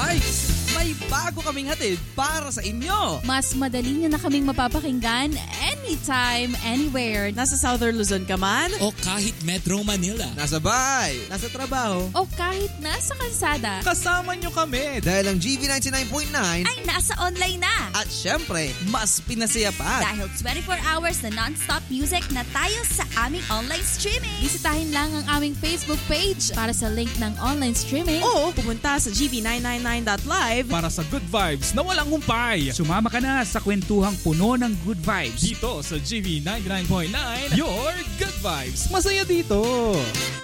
Vibes! May bago kaming hatid para sa inyo! Mas madali nyo na kaming mapapakinggan anytime, anywhere. Nasa Southern Luzon ka man? O kahit Metro Manila. Nasa bahay! Nasa trabaho? O kahit nasa kalsada. Kasama nyo kami dahil ang GV 99.9 ay nasa online na. at syempre, mas pinasaya pa. Dahil 24 hours na non-stop music na tayo sa aming online streaming. Bisitahin lang ang aming Facebook page para sa link ng online streaming. O pumunta sa gv999.live para sa good vibes na walang humpay. Sumama ka na sa kwentuhang puno ng good vibes. Dito sa GV 99.9, your good vibes. Masaya dito!